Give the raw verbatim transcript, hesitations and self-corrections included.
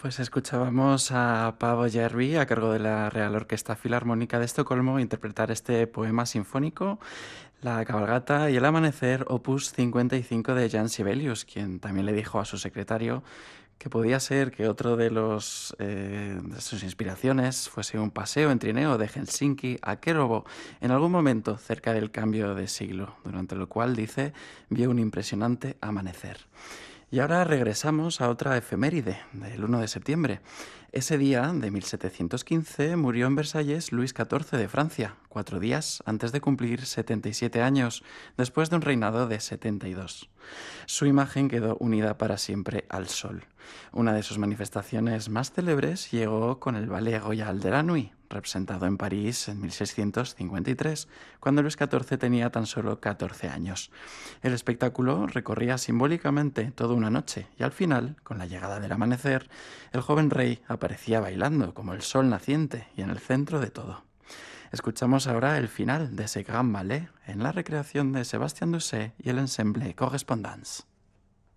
Pues escuchábamos a Paavo Järvi, a cargo de la Real Orquesta Filarmónica de Estocolmo, interpretar este poema sinfónico, La cabalgata y el amanecer, opus cincuenta y cinco de Jan Sibelius, quien también le dijo a su secretario que podía ser que otro de, los, eh, de sus inspiraciones fuese un paseo en trineo de Helsinki a Kerovo en algún momento cerca del cambio de siglo, durante lo cual, dice, vio un impresionante amanecer. Y ahora regresamos a otra efeméride del uno de septiembre. Ese día de mil setecientos quince murió en Versalles Luis catorce de Francia, cuatro días antes de cumplir setenta y siete años, después de un reinado de setenta y dos. Su imagen quedó unida para siempre al sol. Una de sus manifestaciones más célebres llegó con el Ballet Royal de la Nuit, representado en París en mil seiscientos cincuenta y tres, cuando Luis catorce tenía tan solo catorce años. El espectáculo recorría simbólicamente toda una noche y al final, con la llegada del amanecer, el joven rey aparecía bailando como el sol naciente y en el centro de todo. Escuchamos ahora el final de ese gran ballet en la recreación de Sébastien Doucet y el ensemble Correspondance.